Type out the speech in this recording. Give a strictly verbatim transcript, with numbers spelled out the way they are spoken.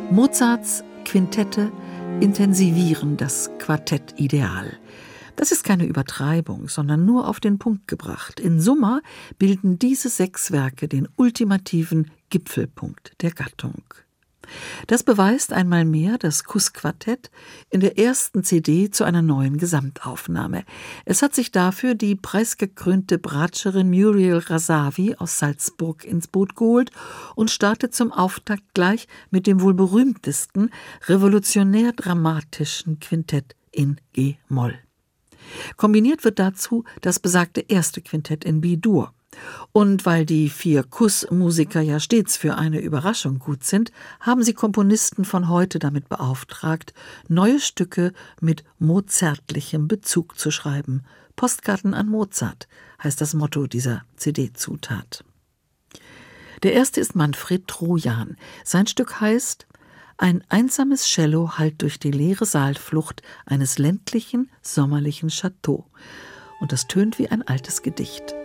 Mozarts Quintette intensivieren das Quartettideal. Das ist keine Übertreibung, sondern nur auf den Punkt gebracht. In Summa bilden diese sechs Werke den ultimativen Gipfelpunkt der Gattung. Das beweist einmal mehr das Kuss-Quartett in der ersten C D zu einer neuen Gesamtaufnahme. Es hat sich dafür die preisgekrönte Bratscherin Muriel Razavi aus Salzburg ins Boot geholt und startet zum Auftakt gleich mit dem wohl berühmtesten revolutionär-dramatischen Quintett in G-Moll. Kombiniert wird dazu das besagte erste Quintett in B-Dur. Und weil die vier Kuss-Musiker ja stets für eine Überraschung gut sind, haben sie Komponisten von heute damit beauftragt, neue Stücke mit mozartlichem Bezug zu schreiben. Postkarten an Mozart heißt das Motto dieser C D-Zutat. Der erste ist Manfred Trojan. Sein Stück heißt »Ein einsames Cello hallt durch die leere Saalflucht eines ländlichen, sommerlichen Chateau«. Und das tönt wie ein altes Gedicht.